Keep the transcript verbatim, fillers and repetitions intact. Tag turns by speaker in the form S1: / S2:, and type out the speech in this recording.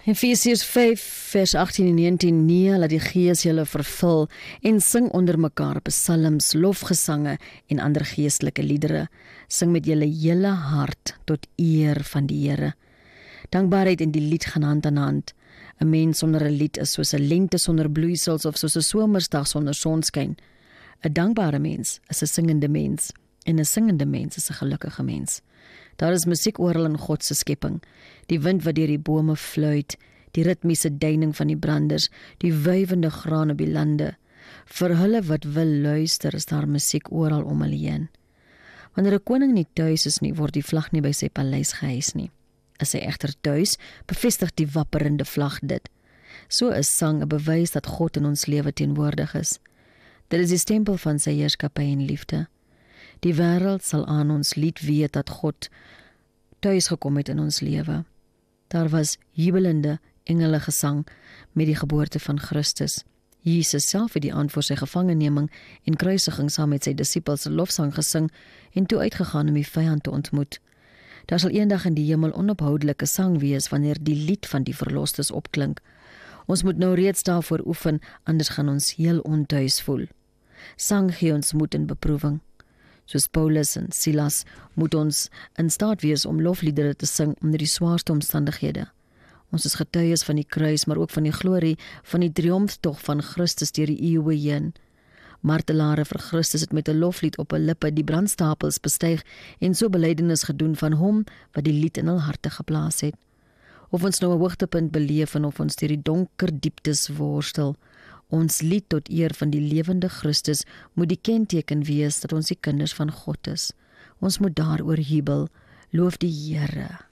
S1: Efesiërs vyf vers agttien en negentien, nee, laat die Gees julle vervul en sing onder mekaar psalms, lofgesange en ander geestelike liedere. Sing met julle hele hart tot eer van die Here. Dankbaarheid en die lied gaan hand aan hand. 'n Mens sonder 'n lied is soos 'n lente sonder bloeisels of soos 'n somersdag sonder sonskyn. 'n Dankbare mens is 'n singende mens en 'n singende mens is 'n gelukkige mens. Daar is musiek oral in God se skepping. Die wind wat deur die bome fluit, die ritmiese deining van die branders, die wuivende graan op die lande. Vir hulle wat wil luister, is daar musiek oral om hulle heen. Wanneer 'n koning nie tuis is nie, word die vlag nie by sy paleis gehys nie. Is hy egter tuis, bevestig die wapperende vlag dit. So is sang 'n bewys dat God in ons lewe teenwoordig is. Dit is die stempel van sy heerskappy en liefde. Die wêreld sal aan ons lied weet dat God tuis gekom het in ons lewe. Daar was jubelende engele gesang met die geboorte van Christus. Jesus self het die aand voor sy gevangeneming en kruisiging saam met sy disippels lofsang gesing en toe uitgegaan om die vyand te ontmoet. Daar sal eendag in die hemel onophoudelike sang wees wanneer die lied van die verlostes opklink. Ons moet nou reeds daarvoor oefen, anders gaan ons heel ontuis voel. Sang gee ons moed in beproewing. Soos Paulus en Silas moet ons in staat wees om lofliedere te sing onder die swaarste omstandighede. Ons is getuies van die kruis, maar ook van die glorie van die triomftog van Christus deur die eeue heen. Martelare vir Christus het met 'n loflied op hul lippe die brandstapels bestyg en so belydenis gedoen van hom wat die lied in hul harte geplaas het. Of ons nou 'n hoogtepunt beleef en of ons deur die donker dieptes worstel, ons lied tot eer van die lewende Christus moet die kenteken wees dat ons die kinders van God is. Ons moet daaroor jubel. Loof die Here.